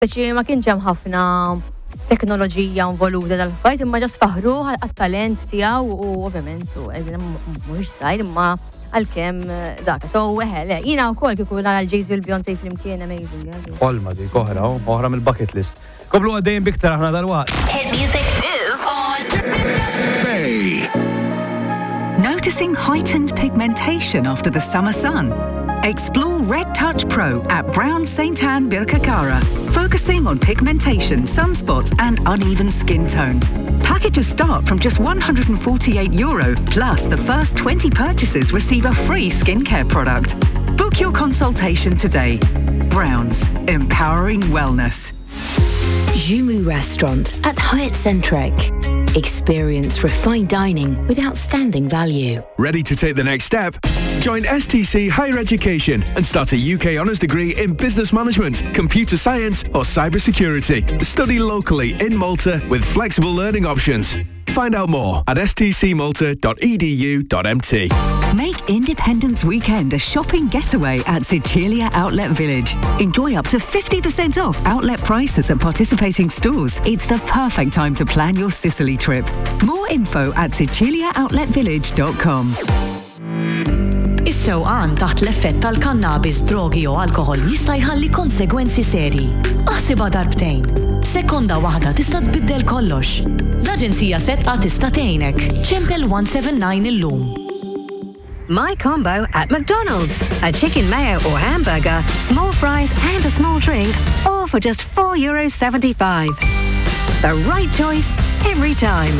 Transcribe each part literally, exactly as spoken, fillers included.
Speċi ma kienx hemm ħafna teknoloġija involuta tal-affarijiet imma ġas faħru għat-talent tiegħu u ovvjament u eżin mhux sajr imma għalkemm dak. So eħe, jiena wkoll kieku nara l-Jay-Z u l-Beyoncé flimkien amazing. Olma dik oħra, oħra mill-bucket list. Komplu għaddejjem biktar aħna dal-waqt. Hit music is on. Bay. Noticing heightened pigmentation after the summer sun? Explore Red Touch Pro at Brown Saint Anne Birkirkara, focusing on pigmentation, sunspots and uneven skin tone. Packages start from just one hundred forty-eight euro, plus the first twenty purchases receive a free skincare product. Book your consultation today. Browns, empowering wellness. Jumu Restaurant at Hyatt Centric. Experience refined dining with outstanding value. Ready to take the next step? Join S T C Higher Education and start a U K honours degree in business management, computer science or cybersecurity. Study locally in Malta with flexible learning options. Find out more at s t c malta dot e d u dot m t. Make Independence Weekend a shopping getaway at Sicilia Outlet Village. Enjoy up to fifty percent off outlet prices at participating stores. It's the perfect time to plan your Sicily trip. More info at sicilia outlet village dot com. Is-sewqan taħt l-effett tal-kannabis, drogi u alkohol jista' jħalli konsegwenzi serji. Aħsibha darbtejn. Sekonda waħda tista' tbiddel kollox. L-Aġenzija Sedqa tista' tgħinek. Ċempel one seven nine illum. My combo at McDonald's. A chicken mayo or hamburger, small fries and a small drink, all for just four euros seventy-five. The right choice every time.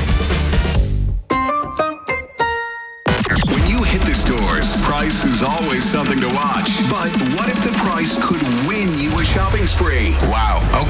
When you hit the stores, price is always something to watch. But what if the price could win you a shopping spree? Wow.